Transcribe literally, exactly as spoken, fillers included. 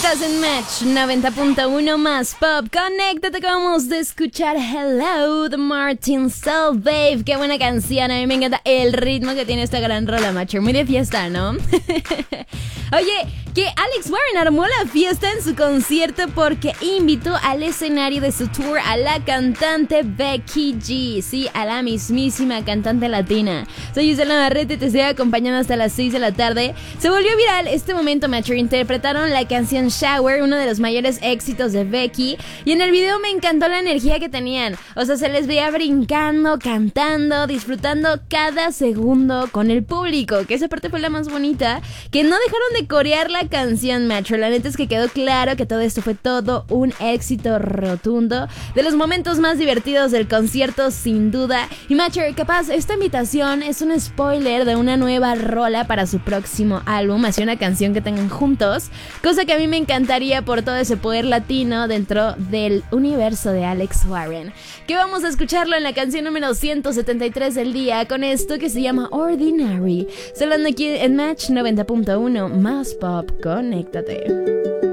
Estás en Match noventa punto uno más Pop. Conéctate, acabamos de escuchar Hello de Martin Solveig. Qué buena canción, a mí me encanta el ritmo que tiene esta gran rola, macho. Muy de fiesta, ¿no? Oye, que Alex Warren armó la fiesta en su concierto porque invitó al escenario de su tour a la cantante Becky G. Sí, a la mismísima cantante latina. Soy Gisela Navarrete y te estoy acompañando hasta las seis de la tarde. Se volvió viral este momento, macho. Interpretaron la canción Shower, uno de los mayores éxitos de Becky, y en el video me encantó la energía que tenían. O sea, se les veía brincando, cantando, disfrutando cada segundo con el público, que esa parte fue la más bonita, que no dejaron de corear la canción, macho. La neta es que quedó claro que todo esto fue todo un éxito rotundo, de los momentos más divertidos del concierto, sin duda. Y macho, capaz esta invitación es un spoiler de una nueva rola para su próximo álbum, así una canción que tengan juntos, cosa que a mí me encantaría por todo ese poder latino dentro del universo de Alex Warren. Que vamos a escucharlo en la canción número ciento setenta y tres del día, con esto que se llama Ordinary, sonando aquí en Match noventa punto uno más Pop. Conéctate.